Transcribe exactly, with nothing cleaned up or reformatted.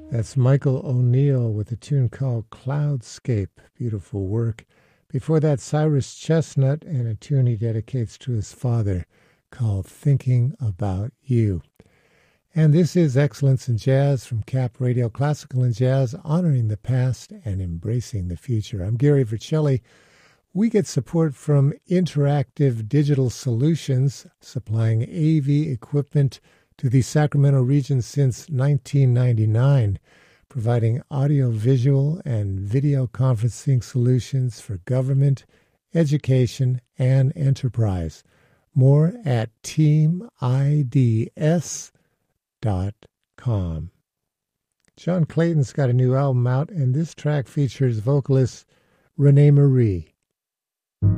That's Michael O'Neill with a tune called Cloudscape. Beautiful work. Before that, Cyrus Chestnut and a tune he dedicates to his father called Thinking About You. And this is Excellence in Jazz from Cap Radio, Classical and Jazz, honoring the past and embracing the future. I'm Gary Vercelli. We get support from Interactive Digital Solutions, supplying A V equipment to the Sacramento region since nineteen ninety-nine, providing audio-visual and video conferencing solutions for government, education, and enterprise. More at team I D S dot com. John Clayton's got a new album out, and this track features vocalist Renee Marie.